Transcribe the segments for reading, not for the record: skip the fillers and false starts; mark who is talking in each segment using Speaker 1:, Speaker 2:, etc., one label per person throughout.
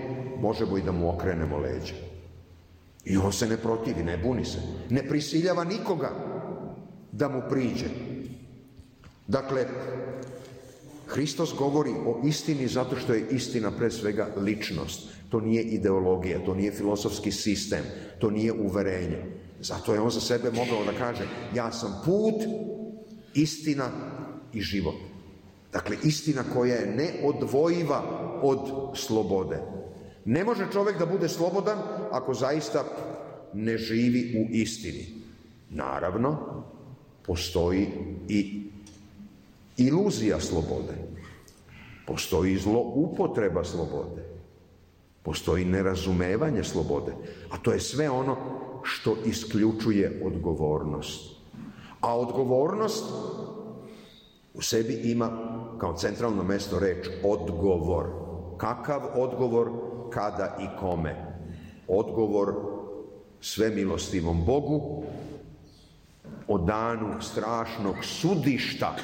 Speaker 1: možemo i da mu okrenemo leđa. I on se ne protivi, ne buni se, ne prisiljava nikoga da mu priđe. Dakle, Hristos govori o istini zato što je istina pre svega ličnost. To nije ideologija, to nije filozofski sistem, to nije uverenje. Zato je on za sebe mogao da kaže: ja sam put, istina i život. Dakle, istina koja je neodvojiva od slobode. Ne može čovjek da bude slobodan ako zaista ne živi u istini. Naravno, postoji i iluzija slobode. Postoji zloupotreba slobode. Postoji nerazumevanje slobode. A to je sve ono što isključuje odgovornost. A odgovornost u sebi ima kao centralno mesto reč odgovor. Kakav odgovor, kada i kome? Odgovor svemilostivom Bogu o danu strašnog sudišta,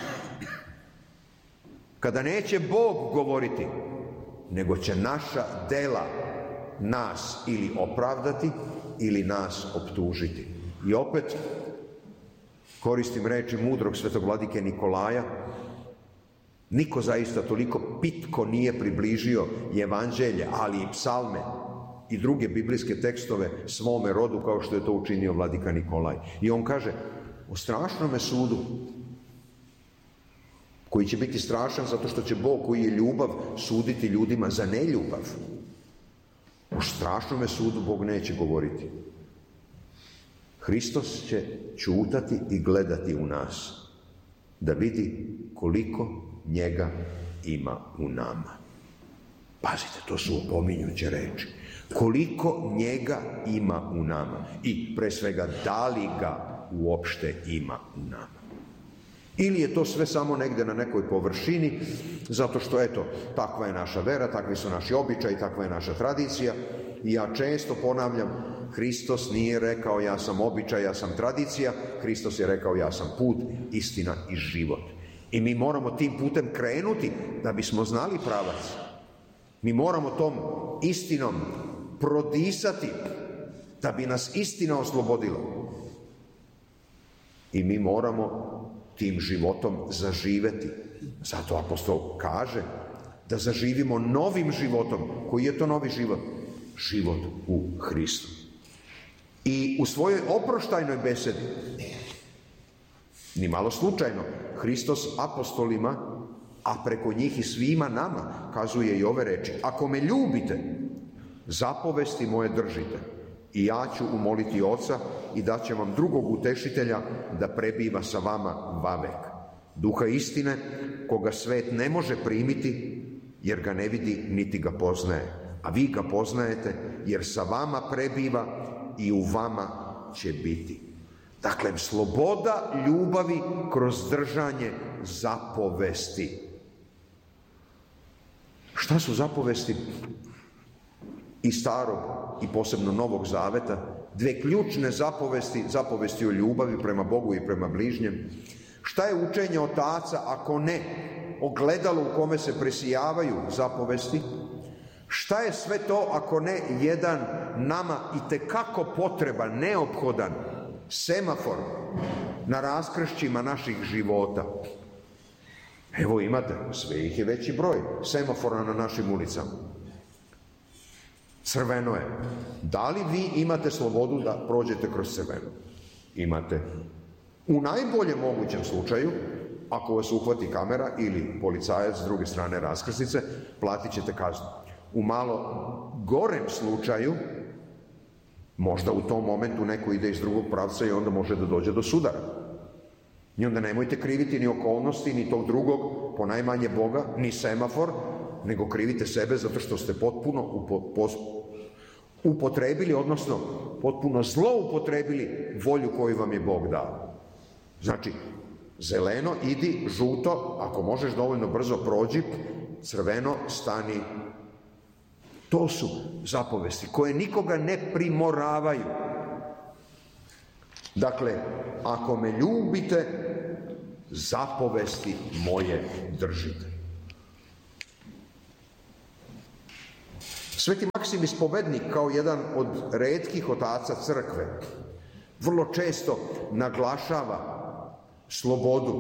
Speaker 1: kada neće Bog govoriti, nego će naša dela nas ili opravdati ili nas optužiti. I opet koristim reči mudrog svetog vladike Nikolaja: niko zaista toliko pitko nije približio evanđelje, ali i psalme i druge biblijske tekstove svome rodu kao što je to učinio vladika Nikolaj. I on kaže o strašnome sudu, koji će biti strašan zato što će Bog, koji je ljubav, suditi ljudima za neljubav. O strašnome sudu Bog neće govoriti. Hristos će ćutati i gledati u nas, da vidi koliko njega ima u nama. Pazite, to su opominjuće reči. Koliko njega ima u nama i pre svega da li ga uopšte ima u nama. Ili je to sve samo negde na nekoj površini, zato što, eto, takva je naša vera, takvi su naši običaji, takva je naša tradicija. I ja često ponavljam, Hristos nije rekao ja sam običaj, ja sam tradicija, Hristos je rekao ja sam put, istina i život. I mi moramo tim putem krenuti da bismo znali pravac. Mi moramo tom istinom prodisati da bi nas istina oslobodila. I mi moramo tim životom zaživeti. Zato apostol kaže da zaživimo novim životom. Koji je to novi život? Život u Hristu. I u svojoj oproštajnoj besedi, ni malo slučajno, Hristos apostolima, a preko njih i svima nama, kazuje i ove reči: ako me ljubite, zapovesti moje držite, i ja ću umoliti Oca i daće vam drugog utešitelja da prebiva sa vama vavek. Duha istine, koga svet ne može primiti, jer ga ne vidi niti ga poznaje. A vi ga poznajete, jer sa vama prebiva i u vama će biti. Dakle, sloboda ljubavi kroz držanje zapovesti. Šta su zapovesti i starog i posebno Novog Zaveta? Dve ključne zapovesti, zapovesti o ljubavi prema Bogu i prema bližnjem. Šta je učenje otaca ako ne ogledalo u kome se presijavaju zapovesti? Šta je sve to ako ne jedan nama itekako potreban, neophodan semafor na raskršćima naših života? Evo imate, sve ih je veći broj semafora na našim ulicama. Crveno je. Da li vi imate slobodu da prođete kroz crveno? Imate. U najboljem mogućem slučaju, ako vas uhvati kamera ili policajac s druge strane raskrsnice, platit ćete kaznu. U malo gorem slučaju, možda u tom momentu neko ide iz drugog pravca i onda može da dođe do sudara. I onda nemojte kriviti ni okolnosti, ni tog drugog, ponajmanje Boga, ni semafor, nego krivite sebe zato što ste potpuno upotrebili, odnosno potpuno zloupotrebili volju koju vam je Bog dao. Znači, zeleno idi, žuto, ako možeš dovoljno brzo prođi, crveno stani. To su zapovesti koje nikoga ne primoravaju. Dakle, ako me ljubite, zapovesti moje držite. Sveti Maksim Ispovednik, kao jedan od retkih otaca crkve, vrlo često naglašava slobodu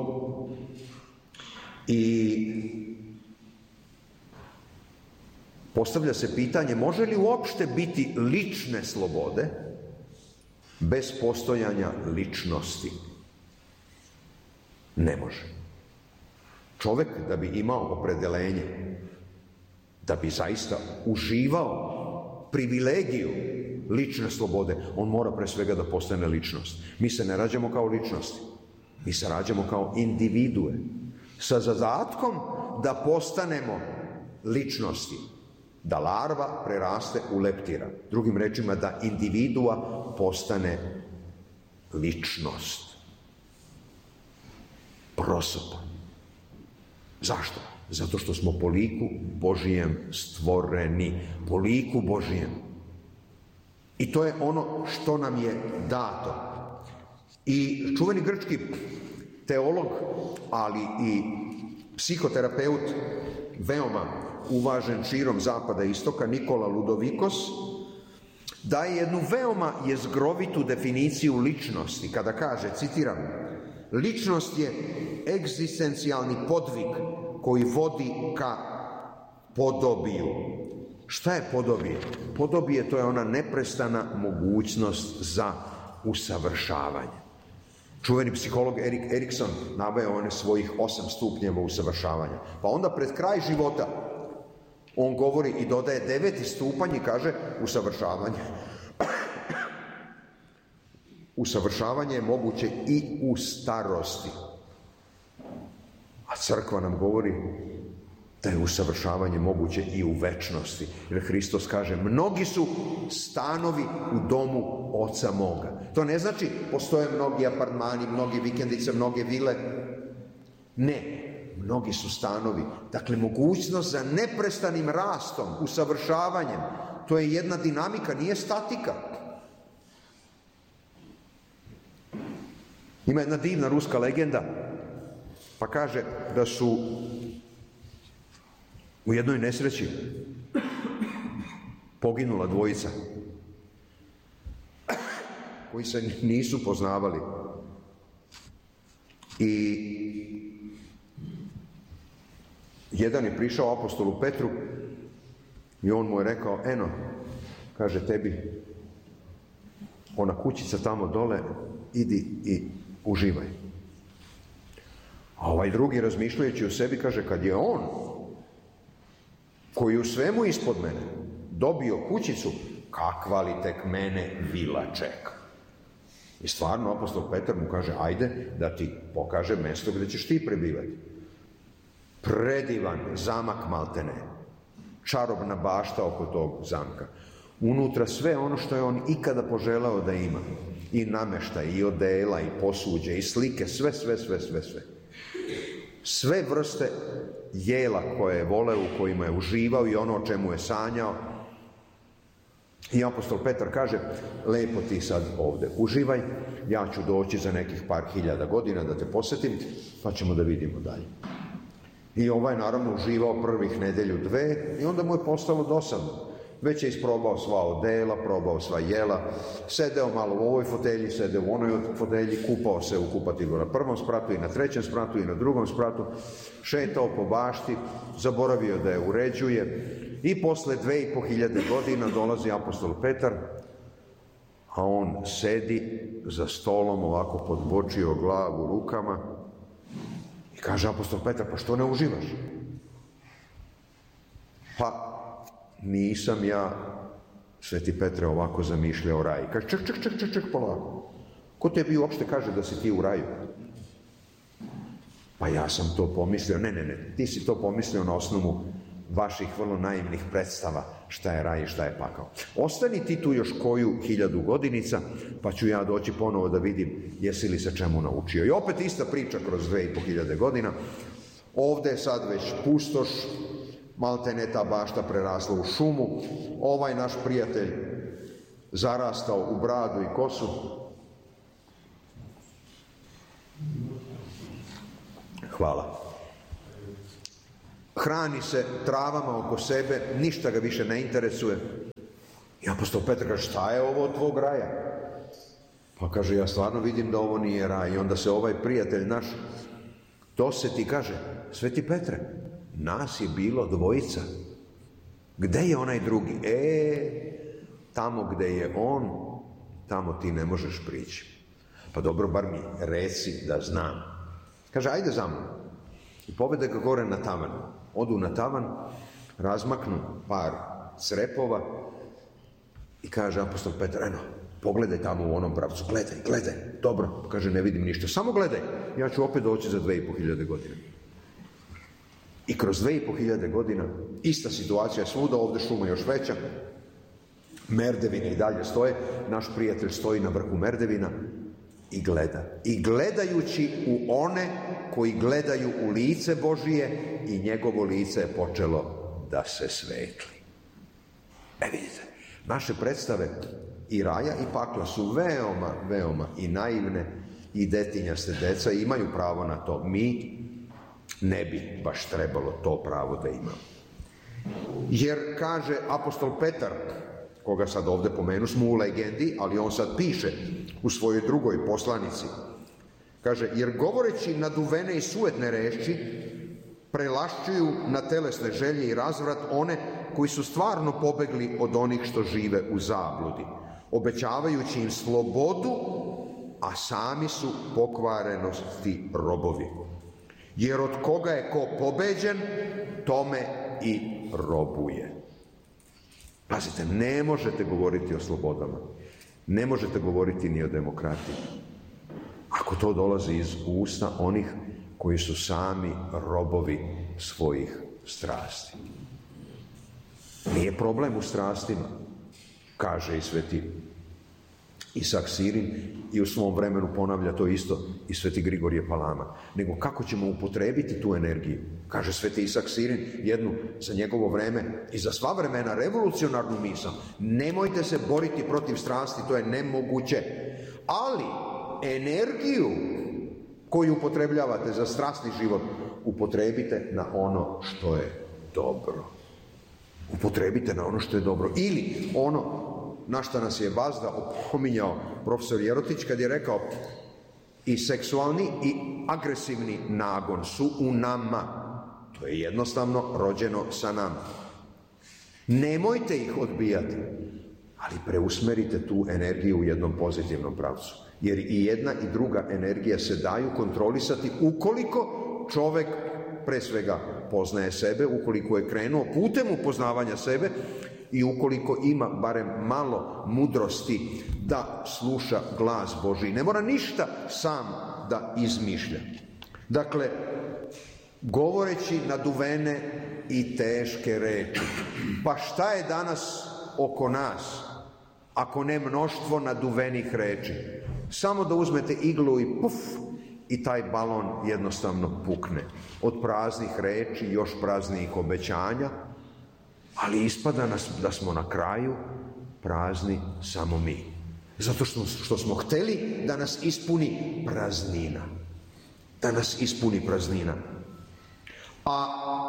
Speaker 1: i postavlja se pitanje, može li uopšte biti lične slobode bez postojanja ličnosti? Ne može. Čovjek da bi imao opredeljenje, da bi zaista uživao privilegiju lične slobode, on mora pre svega da postane ličnost. Mi se ne rađamo kao ličnosti, mi se rađamo kao individue, sa zadatkom da postanemo ličnosti, da larva preraste u leptira. Drugim rečima, da individua postane ličnost. Prosopa. Zašto? Zato što smo po liku Božijem stvoreni. Po liku Božijem. I to je ono što nam je dato. I čuveni grčki teolog, ali i psihoterapeut, veoma uvažen širom zapada i istoka, Nikola Ludovikos, daje jednu veoma jezgrovitu definiciju ličnosti, kada kaže, citiram, ličnost je egzistencijalni podvig koji vodi ka podobiju. Šta je podobije? Podobije, to je ona neprestana mogućnost za usavršavanje. Čuveni psiholog Erik Erikson naveo one svojih 8 stupnjeva usavršavanja. Pa onda pred kraj života on govori i dodaje 9. stupanj i kaže usavršavanje. Usavršavanje je moguće i u starosti. A crkva nam govori da je usavršavanje moguće i u večnosti. Jer Hristos kaže, mnogi su stanovi u domu Oca moga. To ne znači postoje mnogi apartmani, mnogi vikendice, mnoge vile. Ne, mnogi su stanovi. Dakle, mogućnost za neprestanim rastom, usavršavanjem, to je jedna dinamika, nije statika. Ima jedna divna ruska legenda, pa kaže da su u jednoj nesreći poginula dvojica koji se nisu poznavali. I jedan je prišao apostolu Petru i on mu je rekao, eno, kaže tebi, ona kućica tamo dole, idi i uživaj. A ovaj drugi, razmišljajući o sebi, kaže, kad je on, koji u svemu ispod mene dobio kućicu, kakva li tek mene vila čeka. I stvarno apostol Petar mu kaže, ajde da ti pokaže mesto gdje ćeš ti prebivati. Predivan zamak maltene, čarobna bašta oko tog zamka. Unutra sve ono što je on ikada poželao da ima. I nameštaj, i odela, i posuđe, i slike, sve. Sve vrste jela koje je voleo, u kojima je uživao i ono o čemu je sanjao. I apostol Petar kaže, lepo ti sad ovdje uživaj, ja ću doći za nekih par hiljada godina da te posjetim, pa ćemo da vidimo dalje. I ovaj naravno uživao prvih nedelju, 2 i onda mu je postalo dosadno. Već je isprobao sva odela, probao sva jela, sedeo malo u ovoj fotelji, sedeo u onoj fotelji, kupao se u kupatilu na 1. spratu i na 3. spratu i na 2. spratu, šetao po bašti, zaboravio da je uređuje i posle 2500 godina dolazi apostol Petar, a on sedi za stolom, ovako podbočio glavu rukama i kaže apostol Petar, pa što ne uživaš? Pa nisam ja, Sveti Petre, ovako zamišljao raj. Kaže, ček, polako. Ko tebi uopšte kaže da si ti u raju? Pa ja sam to pomislio. Ne, ti si to pomislio na osnovu vaših vrlo naivnih predstava šta je raj i šta je pakao. Ostani ti tu još koju 1000 godinica, pa ću ja doći ponovo da vidim jesi li se čemu naučio. I opet ista priča kroz 2500 godina. Ovde je sad već pustoš, maltene ta bašta prerasla u šumu, ovaj naš prijatelj zarastao u bradu i kosu. Hvala. hrani se travama oko sebe, ništa ga više ne interesuje. I apostol Petar kaže, šta je ovo od tvog raja? Pa kaže, ja stvarno vidim da ovo nije raj. I onda se ovaj prijatelj naš dosjeti, kaže, Sveti Petre, nas je bilo dvojica. Gde je onaj drugi? Tamo gde je on, tamo ti ne možeš prići. Pa dobro, bar mi reci da znam. Kaže, ajde za mnom. I povede ga gore na tavan. Odu na tavan, razmaknu par crepova i kaže apostol Petar, eno, pogledaj tamo u onom pravcu, gledaj, dobro, kaže, ne vidim ništa, samo gledaj, ja ću opet doći za 2500 godina. I kroz 2500 godina, ista situacija je svuda, ovdje šuma još veća, merdevine i dalje stoje, naš prijatelj stoji na vrhu merdevina i gleda. I gledajući u one koji gledaju u lice Božije, i njegovo lice je počelo da se svetli. Vidite, naše predstave i raja i pakla su veoma i naivne i detinjaste. Deca imaju pravo na to. Mi ne bi baš trebalo to pravo da imamo. Jer, kaže apostol Petar, koga sad ovdje pomenu smo u legendi, ali on sad piše u svojoj drugoj poslanici, kaže, jer govoreći naduvene i sujetne reči, prelašćuju na telesne želje i razvrat one koji su stvarno pobegli od onih što žive u zabludi, obećavajući im slobodu, a sami su pokvarenosti robovi. Jer od koga je ko pobeđen, tome i robuje. Pazite, ne možete govoriti o slobodama, ne možete govoriti ni o demokratiji, ako to dolazi iz usta onih koji su sami robovi svojih strasti. Nije problem u strastima, kaže i sveti Isak Sirin, i u svom vremenu ponavlja to isto i sveti Grigorije Palama, nego kako ćemo upotrebiti tu energiju. Kaže sveti Isak Sirin jednu za njegovo vreme i za sva vremena revolucionarnu misao: nemojte se boriti protiv strasti, to je nemoguće, ali energiju koju upotrebljavate za strasni život upotrebite na ono što je dobro. Upotrebite na ono što je dobro. Ili ono na što nas je Bazda opominjao profesor Jerotić kad je rekao: i seksualni i agresivni nagon su u nama. To je jednostavno rođeno sa nama. Nemojte ih odbijati, ali preusmerite tu energiju u jednom pozitivnom pravcu. Jer i jedna i druga energija se daju kontrolisati ukoliko čovjek pre svega poznaje sebe, ukoliko je krenuo putem upoznavanja sebe i ukoliko ima barem malo mudrosti da sluša glas Božji. Ne mora ništa sam da izmišlja. Dakle, govoreći naduvene i teške reči. Pa šta je danas oko nas, ako ne mnoštvo naduvenih reči? Samo da uzmete iglu i puf, i taj balon jednostavno pukne. Od praznih reči, još praznijih obećanja, ali ispada da smo na kraju prazni samo mi. Zato što smo hteli da nas ispuni praznina. Da nas ispuni praznina. A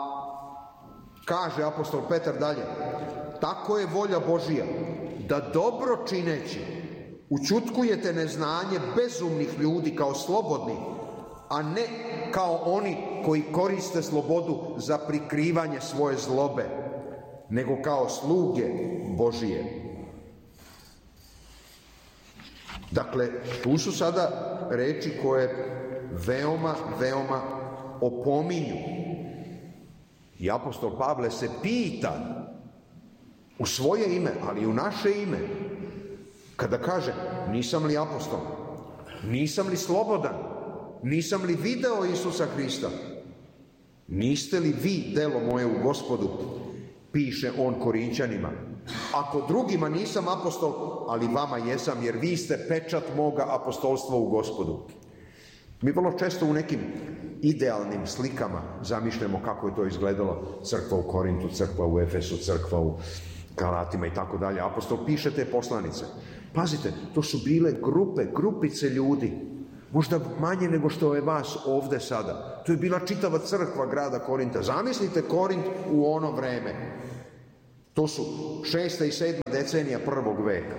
Speaker 1: kaže apostol Petar dalje: tako je volja Božija, da dobro čineći učutkujete neznanje bezumnih ljudi kao slobodni, a ne kao oni koji koriste slobodu za prikrivanje svoje zlobe, nego kao sluge Božije. Dakle, tu su sada reči koje veoma opominju. I apostol Pavle se pita u svoje ime, ali i u naše ime, kada kaže: nisam li apostol, nisam li slobodan, nisam li video Isusa Hrista, niste li vi delo moje u Gospodu, piše on Korinćanima. Ako drugima nisam apostol, ali vama jesam, jer vi ste pečat moga apostolstva u Gospodu. Mi vrlo često u nekim idealnim slikama zamišljamo kako je to izgledalo: crkva u Korintu, crkva u Efesu, crkva u Galatima i tako dalje. Apostol piše te poslanice. Pazite, to su bile grupice ljudi. Možda manje nego što je vas ovde sada. To je bila čitava crkva grada Korinta. Zamislite Korint u ono vreme. To su 6. i 7. decenija prvog veka.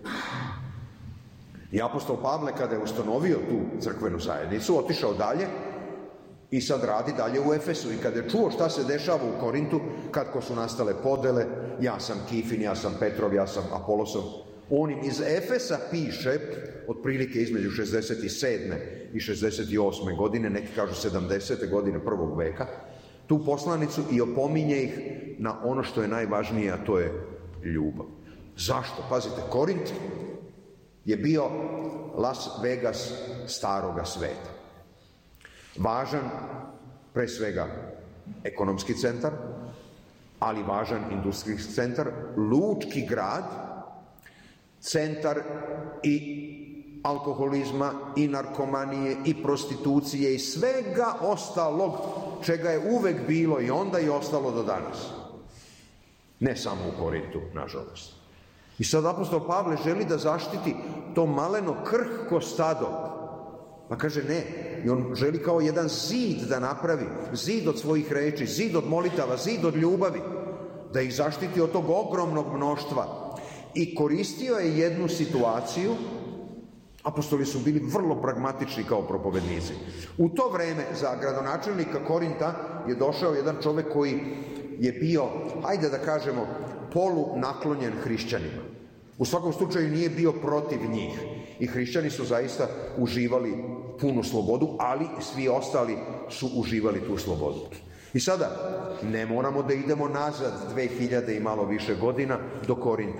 Speaker 1: I apostol Pavle, kada je ustanovio tu crkvenu zajednicu, otišao dalje i sad radi dalje u Efesu. I kada je čuo šta se dešava u Korintu, kako su nastale podele, ja sam Kifin, ja sam Petrov, ja sam Apolosov, on im iz Efesa piše, otprilike između 67. i 68. godine, neki kažu 70. godine prvog veka, tu poslanicu i opominje ih na ono što je najvažnije, a to je ljubav. Zašto? Pazite, Korint je bio Las Vegas staroga sveta. Važan, pre svega, ekonomski centar, ali važan industrijski centar, lučki grad, centar i alkoholizma, i narkomanije, i prostitucije, i svega ostalog čega je uvek bilo i onda i ostalo do danas. Ne samo u Korintu, nažalost. I sad apostol Pavle želi da zaštiti to maleno krhko stado. Pa kaže ne, i on želi kao jedan zid da napravi, zid od svojih reči, zid od molitava, zid od ljubavi, da ih zaštiti od tog ogromnog mnoštva. I koristio je jednu situaciju, apostoli su bili vrlo pragmatični kao propovednici. U to vreme za gradonačelnika Korinta je došao jedan čovek koji je bio, hajde da kažemo, polunaklonjen hrišćanima. U svakom slučaju nije bio protiv njih. I hrišćani su zaista uživali punu slobodu, ali svi ostali su uživali tu slobodu. I sada, ne moramo da idemo nazad 2000 i malo više godina do Korinta.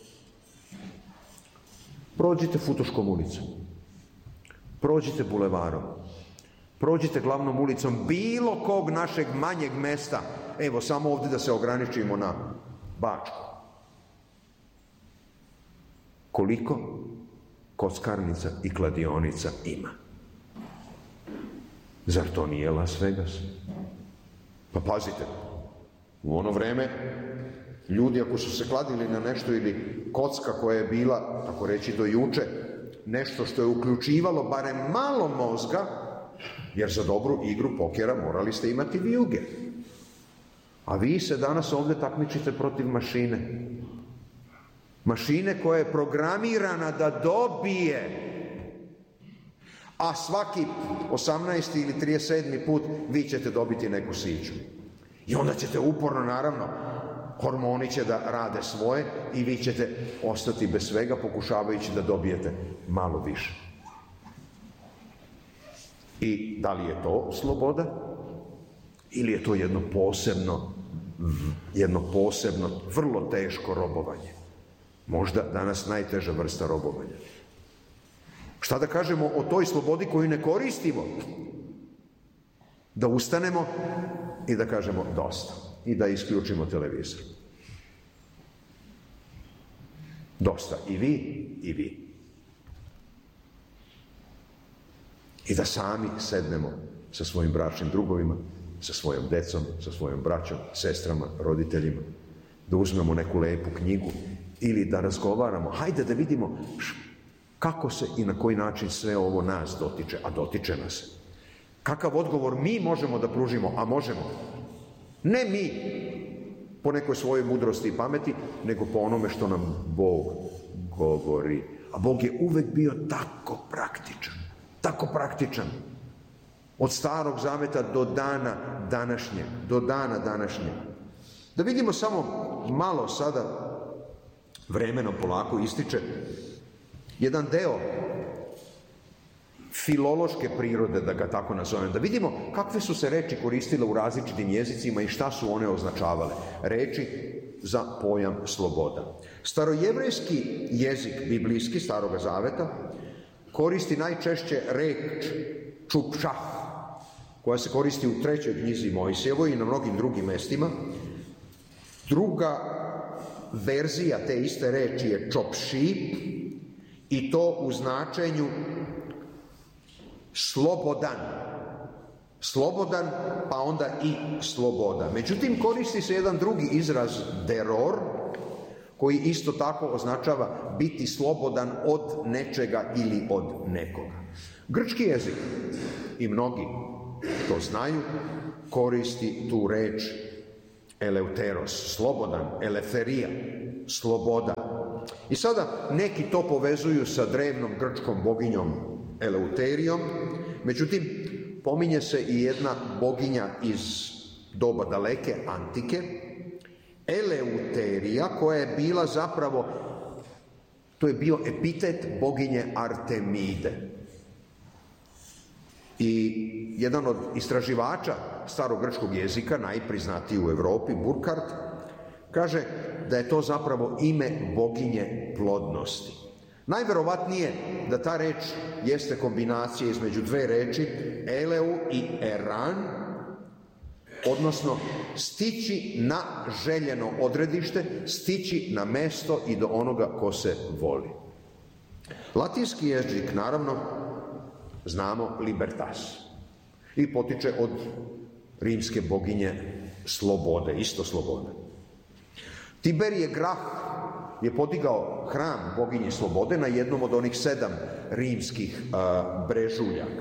Speaker 1: Prođite Futoškom ulicom, prođite bulevarom, prođite glavnom ulicom bilo kog našeg manjeg mesta, evo samo ovdje da se ograničimo na Bačku. Koliko kockarnica i kladionica ima? Zar to nije Las Vegas? Pa pazite, u ono vreme ljudi ako su se kladili na nešto ili kocka koja je bila, tako reći do juče, nešto što je uključivalo barem malo mozga, jer za dobru igru pokera morali ste imati vijuge. A vi se danas ovdje takmičite protiv mašine. Mašine koja je programirana da dobije, a svaki 18. ili 37. put vi ćete dobiti neku siću. I onda ćete uporno, naravno, hormoni će da rade svoje i vi ćete ostati bez svega pokušavajući da dobijete malo više. I da li je to sloboda? Ili je to jedno posebno, vrlo teško robovanje? Možda danas najteža vrsta robovanja. Šta da kažemo o toj slobodi koju ne koristimo? Da ustanemo i da kažemo dosta. I da isključimo televizor. Dosta. I vi, i vi. I da sami sednemo sa svojim bračnim drugovima, sa svojom decom, sa svojom braćom, sestrama, roditeljima, da uzmemo neku lepu knjigu ili da razgovaramo. Hajde da vidimo kako se i na koji način sve ovo nas dotiče, a dotiče nas. Kakav odgovor mi možemo da pružimo, a možemo. Ne mi po nekoj svojoj mudrosti i pameti, nego po onome što nam Bog govori. A Bog je uvek bio tako praktičan. Tako praktičan. Od starog zaveta do dana današnjeg. Da vidimo samo malo sada, vremeno polako ističe, jedan deo filološke prirode, da ga tako nazovem, da vidimo kakve su se reči koristile u različitim jezicima i šta su one označavale. Reči za pojam sloboda. Starojevrejski jezik, biblijski, Staroga zaveta, koristi najčešće reč čupšah, koja se koristi u 3. knjizi Mojsijevoj i na mnogim drugim mestima. Druga verzija te iste reči je čopši i to u značenju slobodan. Slobodan, pa onda i sloboda. Međutim, koristi se jedan drugi izraz deror, koji isto tako označava biti slobodan od nečega ili od nekoga. Grčki jezik, i mnogi to znaju, koristi tu reč eleuteros, slobodan, elefterija, sloboda. I sada neki to povezuju sa drevnom grčkom boginjom Eleuterijom, međutim, pominje se i jedna boginja iz doba daleke antike, Eleuterija, koja je bila zapravo, to je bio epitet boginje Artemide. I jedan od istraživača starogrčkog jezika, najpriznatiji u Europi, Burkhardt, kaže da je to zapravo ime boginje plodnosti. Najverovatnije da ta reč jeste kombinacija između dve reči, eleu i eran, odnosno stići na željeno odredište, stići na mesto i do onoga ko se voli. Latinski jezik, naravno, znamo libertas i potiče od rimske boginje slobode, isto slobode. Tiberije Grah je podigao hram boginje slobode na jednom od onih 7 rimskih brežuljaka.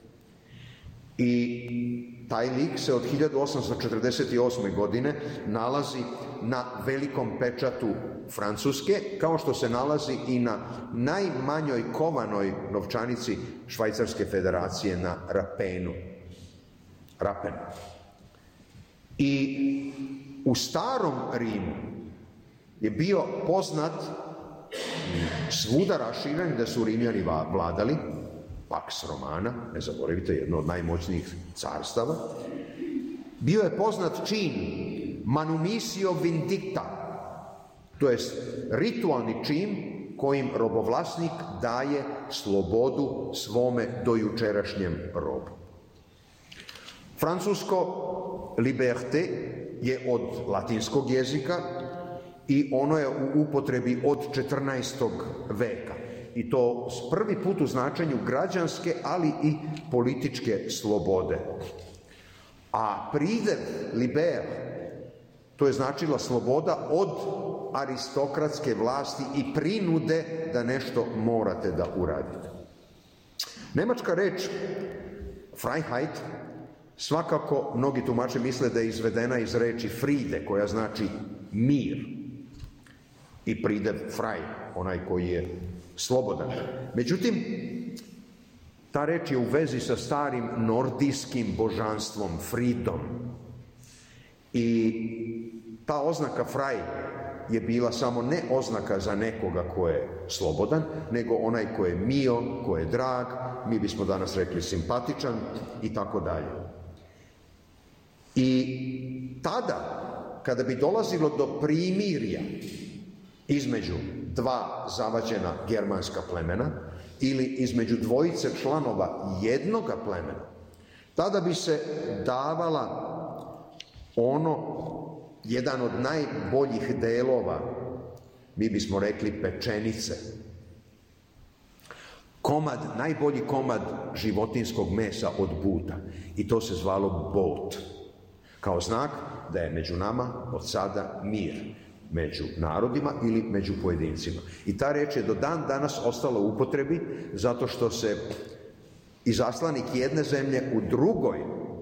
Speaker 1: I taj lik se od 1848. godine nalazi na velikom pečatu Francuske, kao što se nalazi i na najmanjoj kovanoj novčanici Švajcarske federacije na Rapenu. I u starom Rimu je bio poznat svuda raširen da su Rimljani vladali, Pax Romana, ne zaboravite, jedno od najmoćnijih carstava. Bio je poznat čin manumisio vindicta, to jest ritualni čin kojim robovlasnik daje slobodu svome dojučerašnjem robu. Francusko liberté je od latinskog jezika i ono je u upotrebi od 14. veka. I to prvi put u značenju građanske, ali i političke slobode. A pridev liber, to je značila sloboda od aristokratske vlasti i prinude da nešto morate da uradite. Nemačka reč Freiheit, svakako mnogi tumači misle da je izvedena iz reči Friede, koja znači mir. I pridev frei, onaj koji je slobodan. Međutim, ta reč je u vezi sa starim nordijskim božanstvom Fridom. I ta oznaka frei je bila samo ne oznaka za nekoga ko je slobodan, nego onaj ko je mio, ko je drag, mi bismo danas rekli simpatičan i tako dalje. I tada, kada bi dolazilo do primirja između dva zavađena germanska plemena ili između dvojice članova jednoga plemena, tada bi se davala jedan od najboljih delova, mi bismo rekli pečenice, najbolji komad životinskog mesa od buta, i to se zvalo bot, kao znak da je među nama od sada mir, među narodima ili među pojedincima. I ta reč je do dan danas ostala u upotrebi zato što se izaslanik jedne zemlje u drugoj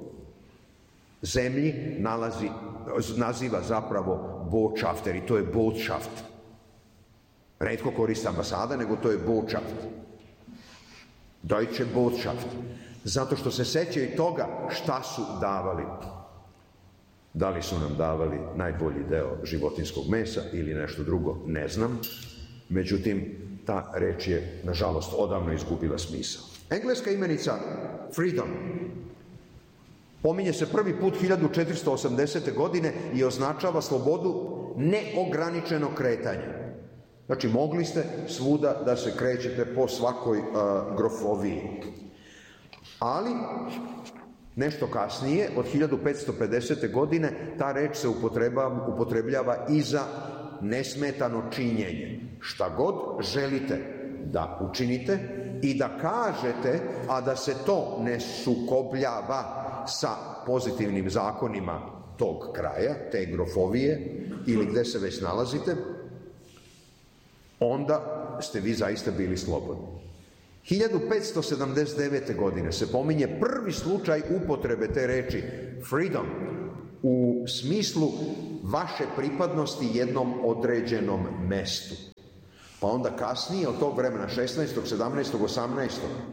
Speaker 1: zemlji naziva zapravo botschafter, i to je botschaft. Retko koriste ambasada, nego to je botschaft. Deutsche Botschaft. Zato što se sećaju toga šta su davali. Da li su nam davali najbolji deo životinskog mesa ili nešto drugo, ne znam. Međutim, ta reč je, nažalost, odavno izgubila smisao. Engleska imenica freedom pominje se prvi put 1480. godine i označava slobodu neograničenog kretanja. Znači, mogli ste svuda da se krećete po svakoj grofoviji. Ali nešto kasnije, od 1550. godine, ta reč se upotrebljava i za nesmetano činjenje. Šta god želite da učinite i da kažete, a da se to ne sukobljava sa pozitivnim zakonima tog kraja, te grofovije ili gde se već nalazite, onda ste vi zaista bili slobodni. 1579. godine se pominje prvi slučaj upotrebe te reči freedom u smislu vaše pripadnosti jednom određenom mestu. Pa onda kasnije od tog vremena 16., 17., 18.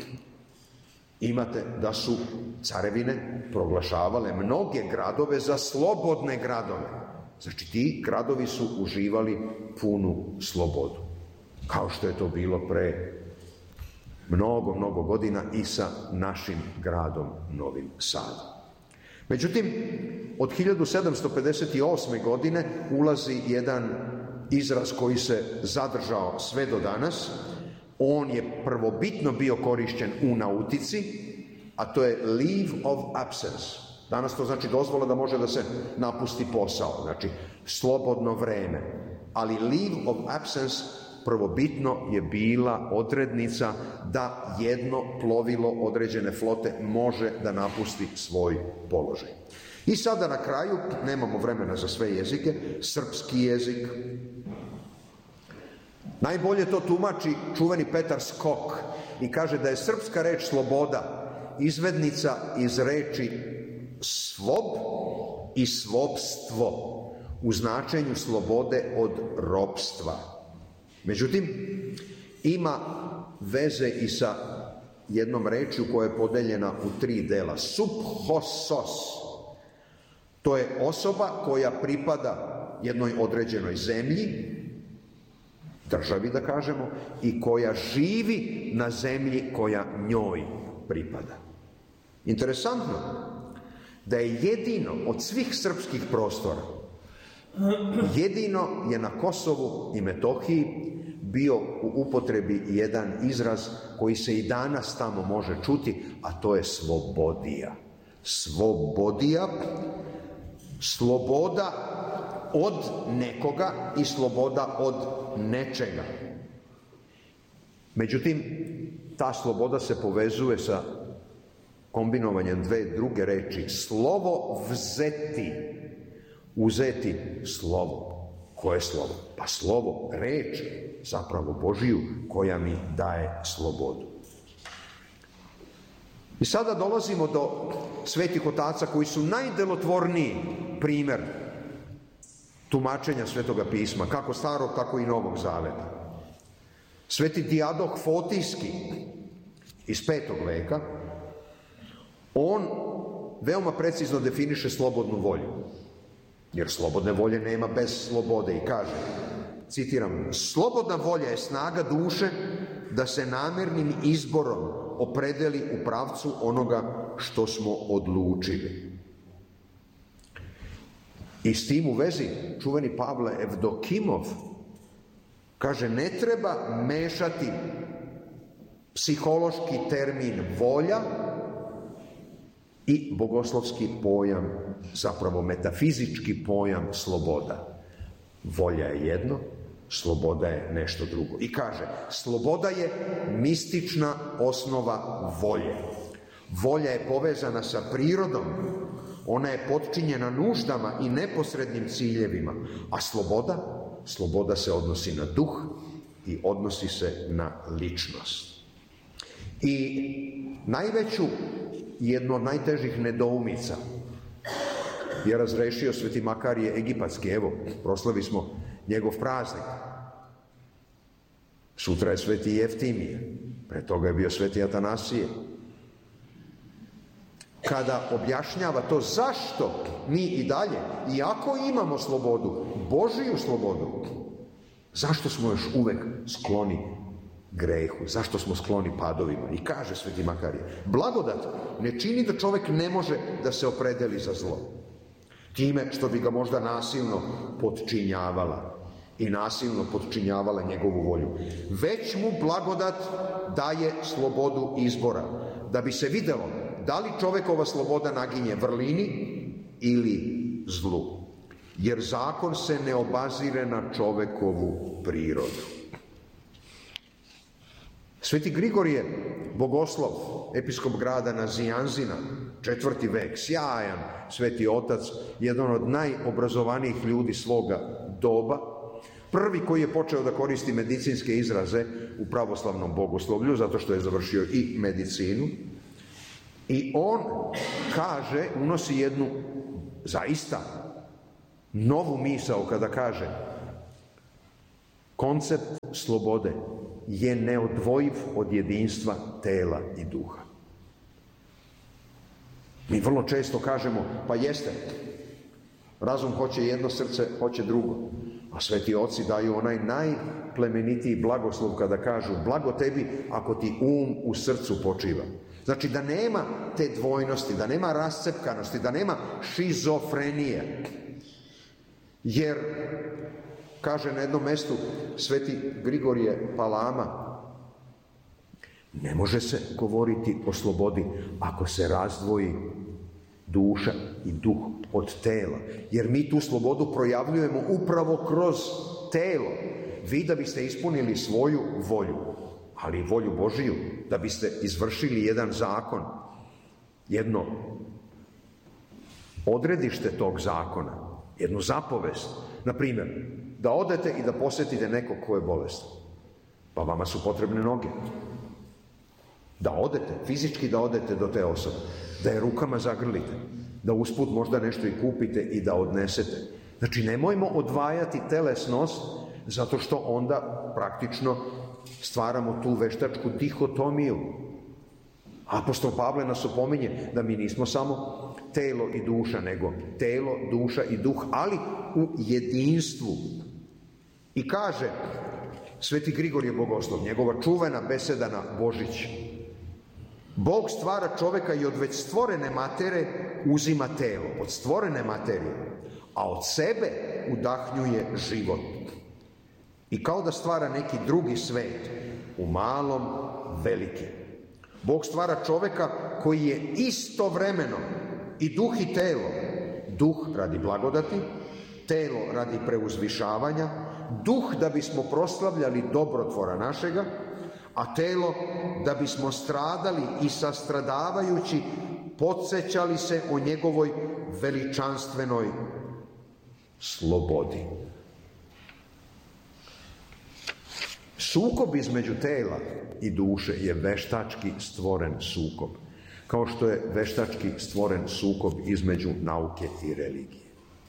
Speaker 1: imate da su carevine proglašavale mnoge gradove za slobodne gradove. Znači ti gradovi su uživali punu slobodu. Kao što je to bilo pre mnogo godina i sa našim gradom Novim Sadom. Međutim, od 1758. godine ulazi jedan izraz koji se zadržao sve do danas. On je prvobitno bio korišćen u nautici, a to je leave of absence. Danas to znači dozvola da može da se napusti posao, znači slobodno vreme. Ali leave of absence prvobitno je bila odrednica da jedno plovilo određene flote može da napusti svoj položaj. I sada na kraju, nemamo vremena za sve jezike, srpski jezik. Najbolje to tumači čuveni Petar Skok i kaže da je srpska reč sloboda izvednica iz reči svob i svopstvo u značenju slobode od ropstva. Međutim, ima veze i sa jednom rečju koja je podeljena u 3 dela. Subhosos, to je osoba koja pripada jednoj određenoj zemlji, državi da kažemo, i koja živi na zemlji koja njoj pripada. Interesantno da je jedino od svih srpskih prostora, jedino je na Kosovu i Metohiji bio u upotrebi jedan izraz koji se i danas tamo može čuti, a to je slobodija. Slobodija, sloboda od nekoga i sloboda od nečega. Međutim, ta sloboda se povezuje sa kombinovanjem 2 druge reči. Slovo vzeti, uzeti slovo. Koje je slovo? Pa slovo, reč, zapravo Božiju, koja mi daje slobodu. I sada dolazimo do svetih otaca koji su najdelotvorniji primer tumačenja Svetoga pisma, kako starog, tako i Novog Zaveta. Sveti Dijadoh Fotijski iz 5. veka, on veoma precizno definiše slobodnu volju, jer slobodne volje nema bez slobode i kaže, citiram, slobodna volja je snaga duše da se namernim izborom opredeli u pravcu onoga što smo odlučili. I s tim u vezi čuveni Pavle Evdokimov kaže, ne treba mešati psihološki termin volja i bogoslovski pojam, zapravo metafizički pojam sloboda. Volja je jedno, sloboda je nešto drugo. I kaže, sloboda je mistična osnova volje. Volja je povezana sa prirodom, ona je potčinjena nuždama i neposrednim ciljevima, a sloboda se odnosi na duh i odnosi se na ličnost. I najveću, jednu od najtežih nedoumica je razrešio sveti Makarije Egipatski. Evo, proslavi smo njegov praznik. Sutra je sveti Jeftimije, pre toga je bio sveti Atanasije. Kada objašnjava to zašto mi i dalje, iako imamo slobodu, Božiju slobodu, zašto smo još uvek skloni grehu, zašto smo skloni padovima. I kaže sveti Makarije, blagodat ne čini da čovek ne može da se opredeli za zlo, time što bi ga možda nasilno potčinjavala i nasilno potčinjavala njegovu volju. Već mu blagodat daje slobodu izbora, da bi se videlo da li čovekova sloboda naginje vrlini ili zlu. Jer zakon se ne obazire na čovekovu prirodu. Sveti Grigorije Bogoslov, episkop grada Nazijanzina, 4. vek, sjajan sveti otac, jedan od najobrazovanijih ljudi svoga doba, Prvi koji je počeo da koristi medicinske izraze u pravoslavnom bogoslovlju, zato što je završio i medicinu. I on kaže, unosi jednu zaista novu misao kada kaže: koncept slobode je neodvojiv od jedinstva tela i duha. Mi vrlo često kažemo, pa jeste, razum hoće jedno, srce hoće drugo. A sveti oci daju onaj najplemenitiji blagoslov kada kažu: blago tebi ako ti u srcu počiva. Znači da nema te dvojnosti, da nema rascepkanosti, da nema šizofrenije. Jer, kaže na jednom mestu sveti Grigorije Palama, ne može se govoriti o slobodi ako se razdvoji duša i duh od tela. Jer mi tu slobodu projavljujemo upravo kroz telo. Vi da biste ispunili svoju volju, ali i volju Božiju, da biste izvršili jedan zakon, jedno odredište tog zakona, jednu zapovest, na primjer, da odete i da posjetite nekog ko je bolestan. Pa vama su potrebne noge. Da odete, fizički da odete do te osobe, da je rukama zagrlite, da usput možda nešto i kupite i da odnesete. Znači, nemojmo odvajati telesnost, zato što onda praktično stvaramo tu veštačku dihotomiju. Apostol Pavle nas opominje da mi nismo samo telo i duša, nego telo, duša i duh, ali u jedinstvu. I kaže sveti Grigorije Bogoslov, njegova čuvena beseda na Božić: Bog stvara čoveka i od već stvorene matere uzima telo, od stvorene materije, a od sebe udahnjuje život. I kao da stvara neki drugi svet, u malom veliki. Bog stvara čoveka koji je istovremeno i duh i telo. Duh radi blagodati, telo radi preuzvišavanja, duh da bismo proslavljali dobrotvora našega, a telo da bismo stradali i sastradavajući podsjećali se o njegovoj veličanstvenoj slobodi. Sukob između tela i duše je veštački stvoren sukob, kao što je veštački stvoren sukob između nauke i religije.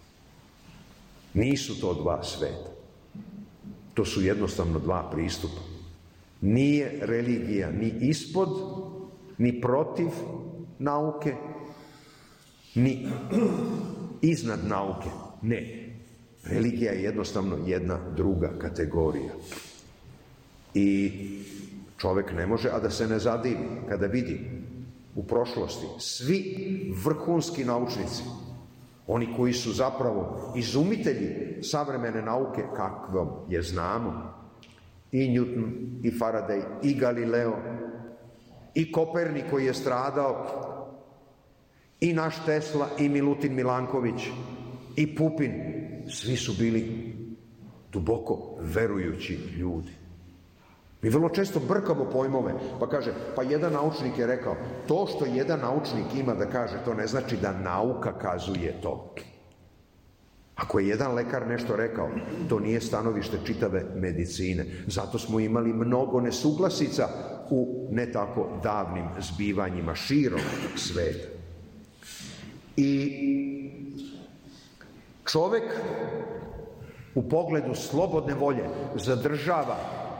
Speaker 1: Nisu to dva sveta. To su jednostavno dva pristupa. Nije religija ni ispod, ni protiv nauke, ni iznad nauke. Ne. Religija je jednostavno jedna druga kategorija. I čovjek ne može, a da se ne zadivi kada vidi u prošlosti svi vrhunski naučnici, oni koji su zapravo izumitelji savremene nauke, kakvom je znamo, i Newton, i Faraday, i Galileo, i Kopernik koji je stradao, i naš Tesla, i Milutin Milanković, i Pupin, svi su bili duboko verujući ljudi. Mi vrlo često brkamo pojmove, pa kaže, pa jedan naučnik je rekao, to što jedan naučnik ima da kaže, to ne znači da nauka kazuje to. Ako je jedan lekar nešto rekao, to nije stanovište čitave medicine. Zato smo imali mnogo nesuglasica u ne tako davnim zbivanjima širom sveta. I čovek u pogledu slobodne volje zadržava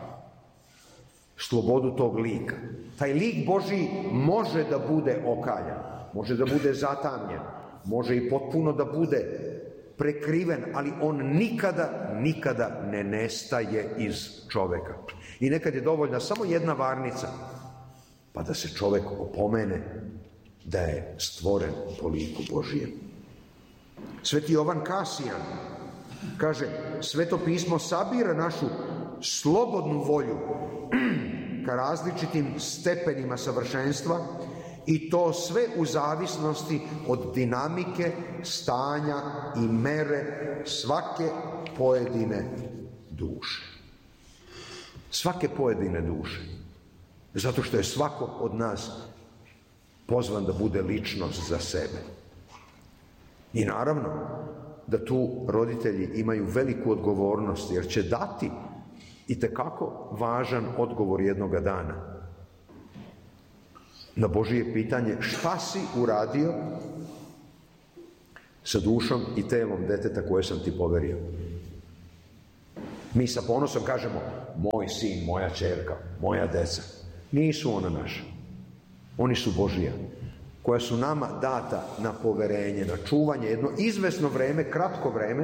Speaker 1: slobodu tog lika. Taj lik Božji može da bude okaljan, može da bude zatamljen, može i potpuno da bude prekriven, ali on nikada ne nestaje iz čoveka. I nekad je dovoljna samo jedna varnica, pa da se čovek opomene da je stvoren po liku Božijem. Sveti Jovan Kasijan kaže, Sveto pismo sabira našu slobodnu volju ka različitim stepenima savršenstva i to sve u zavisnosti od dinamike, stanja i mere svake pojedine duše. Svake pojedine duše. Zato što je svako od nas pozvan da bude ličnost za sebe. I naravno, da tu roditelji imaju veliku odgovornost, jer će dati itekako važan odgovor jednoga dana na Božije pitanje šta si uradio sa dušom i telom deteta koje sam ti poverio. Mi sa ponosom kažemo moj sin, moja ćerka, moja deca. Nisu ona naša. Oni su Božija, koja su nama data na poverenje, na čuvanje, jedno izvesno vreme, kratko vreme,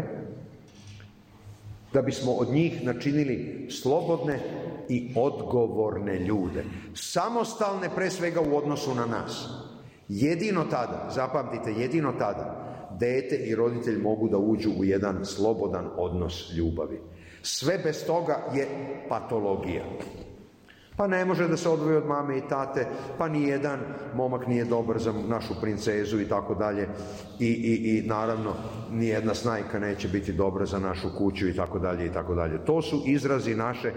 Speaker 1: da bismo od njih načinili slobodne i odgovorne ljude. Samostalne pre svega u odnosu na nas. Jedino tada, zapamtite, jedino tada, dete i roditelj mogu da uđu u jedan slobodan odnos ljubavi. Sve bez toga je patologija. Pa ne može da se odvoji od mame i tate, pa nijedan momak nije dobar za našu princezu i tako dalje. I naravno, nijedna snajka neće biti dobra za našu kuću i tako dalje i tako dalje. To su izrazi naše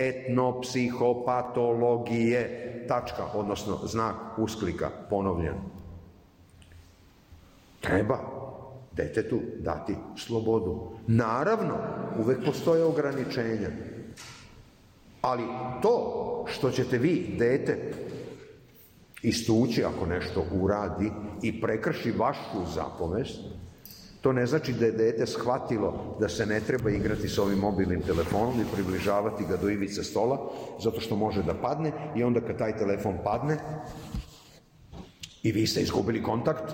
Speaker 1: etnopsihopatologije. Tačka, odnosno znak usklika, ponovljen. Treba detetu dati slobodu. Naravno, uvek postoje ograničenja. Ali to što ćete vi, dete, istući ako nešto uradi i prekrši vašu zapovest, to ne znači da je dete shvatilo da se ne treba igrati s ovim mobilnim telefonom i približavati ga do ivice stola, zato što može da padne i onda kad taj telefon padne i vi ste izgubili kontakt,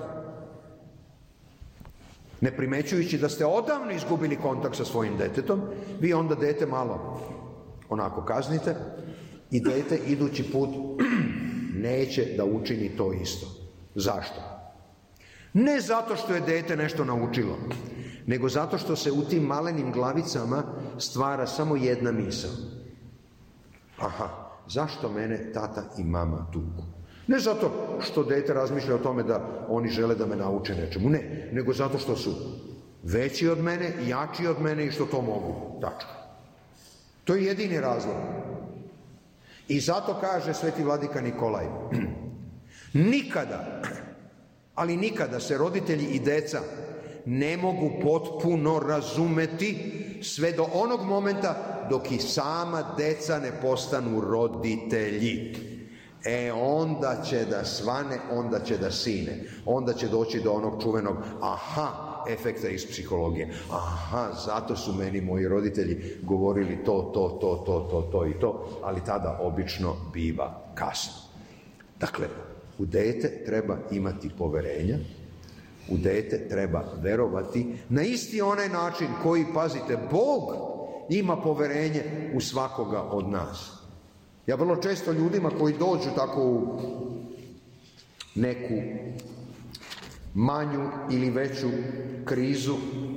Speaker 1: ne primećujući da ste odavno izgubili kontakt sa svojim detetom, vi onda dete malo onako kaznite i dete idući put neće da učini to isto. Zašto? Ne zato što je dete nešto naučilo, nego zato što se u tim malenim glavicama stvara samo jedna misao. Aha, zašto mene tata i mama tuku? Ne zato što dete razmišlja o tome da oni žele da me nauče nečemu, ne, nego zato što su veći od mene, jači od mene i što to mogu. Tačka. To je jedini razlog. I zato kaže sveti vladika Nikolaj, nikada, ali nikada se roditelji i deca ne mogu potpuno razumeti sve do onog momenta dok i sama deca ne postanu roditelji. Onda će da svane, onda će da sine. Onda će doći do onog čuvenog efekta iz psihologije. Zato su meni moji roditelji govorili to i to, ali tada obično biva kasno. Dakle, u dete treba imati poverenja, u dete treba verovati na isti onaj način koji, pazite, Bog ima poverenje u svakoga od nas. Ja vrlo često ljudima koji dođu tako u neku manju ili veću krizu,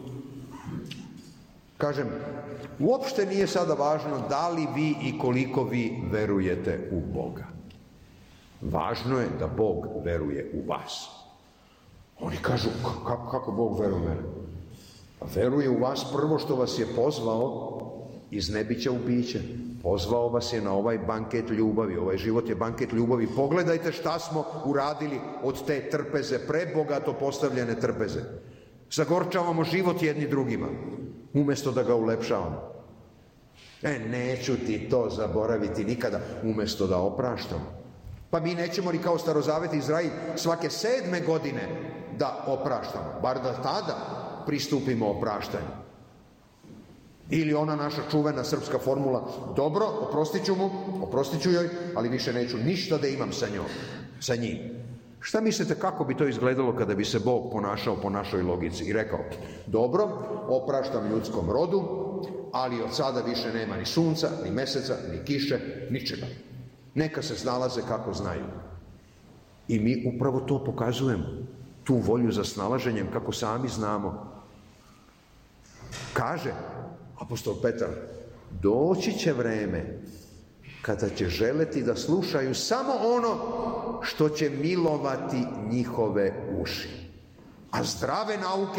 Speaker 1: kažem, uopšte nije sada važno da li vi i koliko vi verujete u Boga. Važno je da Bog veruje u vas. Oni kažu, kako Bog veruje u mene? Pa veruje u vas prvo što vas je pozvao iz nebića u biće. Pozvao vas je na ovaj banket ljubavi. Ovaj život je banket ljubavi. Pogledajte šta smo uradili od te trpeze, prebogato postavljene trpeze. Zagorčavamo život jedni drugima, umjesto da ga ulepšavamo. Neću ti to zaboraviti nikada, umjesto da opraštamo. Pa mi nećemo ni kao starozavetni Izrael svake 7. godine da opraštamo, bar da tada pristupimo opraštanju. Ili ona naša čuvena srpska formula, dobro, oprostit ću joj, ali više neću ništa da imam sa njim. Šta mislite kako bi to izgledalo kada bi se Bog ponašao po našoj logici i rekao, dobro, opraštam ljudskom rodu, ali od sada više nema ni sunca, ni meseca, ni kiše, ničega. Neka se snalaze kako znaju. I mi upravo to pokazujemo, tu volju za snalaženjem kako sami znamo. Kaže apostol Petar, doći će vreme kada će želeti da slušaju samo ono što će milovati njihove uši. A zdrave nauke